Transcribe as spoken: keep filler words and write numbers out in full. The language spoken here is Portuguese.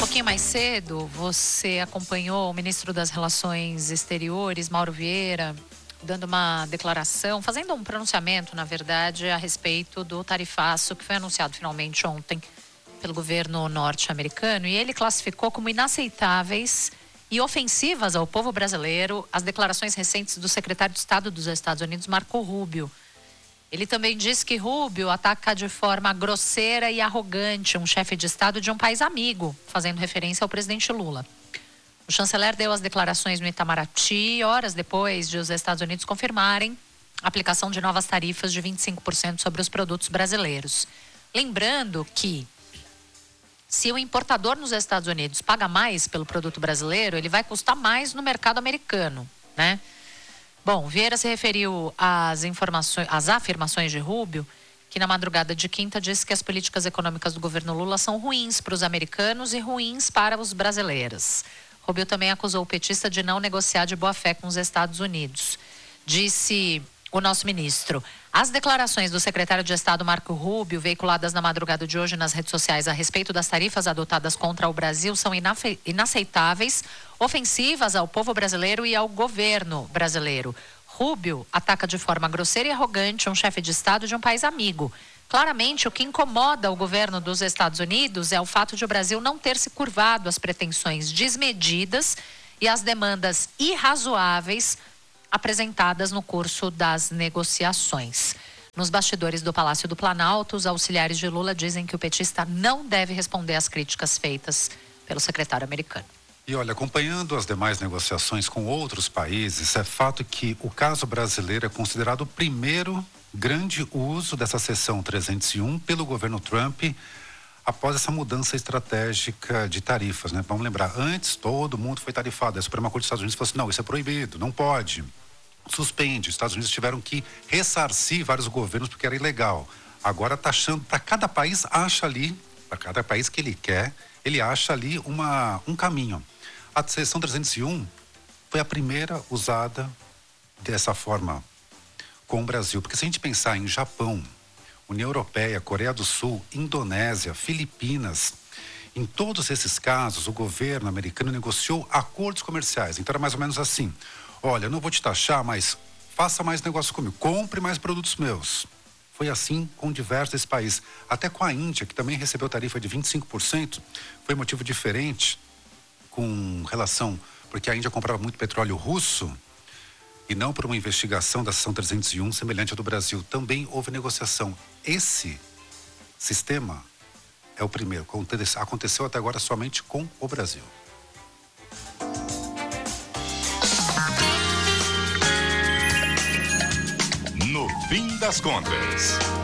pouquinho mais cedo, você acompanhou o ministro das Relações Exteriores, Mauro Vieira, dando uma declaração, fazendo um pronunciamento, na verdade, a respeito do tarifaço que foi anunciado finalmente ontem pelo governo norte-americano. E ele classificou como inaceitáveis e ofensivas ao povo brasileiro as declarações recentes do secretário de Estado dos Estados Unidos, Marco Rubio. Ele também disse que Rubio ataca de forma grosseira e arrogante um chefe de Estado de um país amigo, fazendo referência ao presidente Lula. O chanceler deu as declarações no Itamaraty, horas depois de os Estados Unidos confirmarem a aplicação de novas tarifas de vinte e cinco por cento sobre os produtos brasileiros. Lembrando que, se o importador nos Estados Unidos paga mais pelo produto brasileiro, ele vai custar mais no mercado americano, né? Bom, Vieira se referiu às informações, às afirmações de Rubio, que na madrugada de quinta disse que as políticas econômicas do governo Lula são ruins para os americanos e ruins para os brasileiros. Rubio também acusou o petista de não negociar de boa fé com os Estados Unidos. Disse o nosso ministro: as declarações do secretário de Estado Marco Rubio, veiculadas na madrugada de hoje nas redes sociais a respeito das tarifas adotadas contra o Brasil, são inafe- inaceitáveis, ofensivas ao povo brasileiro e ao governo brasileiro. Rubio ataca de forma grosseira e arrogante um chefe de Estado de um país amigo. Claramente, o que incomoda o governo dos Estados Unidos é o fato de o Brasil não ter se curvado às pretensões desmedidas e às demandas irrazoáveis apresentadas no curso das negociações. Nos bastidores do Palácio do Planalto, os auxiliares de Lula dizem que o petista não deve responder às críticas feitas pelo secretário americano. E olha, acompanhando as demais negociações com outros países, é fato que o caso brasileiro é considerado o primeiro grande uso dessa seção trezentos e um pelo governo Trump após essa mudança estratégica de tarifas, né? Vamos lembrar, antes todo mundo foi tarifado, a Suprema Corte dos Estados Unidos falou assim: não, isso é proibido, não pode, suspende. Os Estados Unidos tiveram que ressarcir vários governos porque era ilegal. Agora taxando, para cada país acha ali, para cada país que ele quer, ele acha ali uma, um caminho. A seção trezentos e um foi a primeira usada dessa forma com o Brasil, porque se a gente pensar em Japão, União Europeia, Coreia do Sul, Indonésia, Filipinas, em todos esses casos o governo americano negociou acordos comerciais. Então era mais ou menos assim: olha, eu não vou te taxar, mas faça mais negócio comigo, compre mais produtos meus. Foi assim com diversos desses países. Até com a Índia, que também recebeu tarifa de vinte e cinco por cento, foi motivo diferente com relação, porque a Índia comprava muito petróleo russo, e não por uma investigação da seção trezentos e um semelhante à do Brasil. Também houve negociação. Esse sistema é o primeiro. Aconteceu até agora somente com o Brasil. No fim das contas.